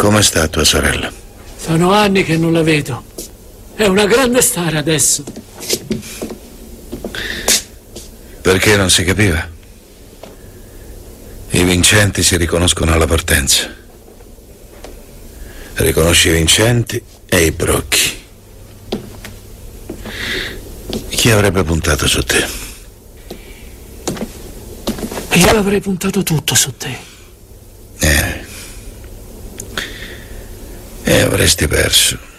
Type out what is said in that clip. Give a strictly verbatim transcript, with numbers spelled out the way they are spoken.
Come sta tua sorella? Sono anni che non la vedo. È una grande star adesso. Perché non si capiva? I vincenti si riconoscono alla partenza. Riconosci i vincenti e i brocchi. Chi avrebbe puntato su te? Io avrei puntato tutto su te. Eh. E avresti perso.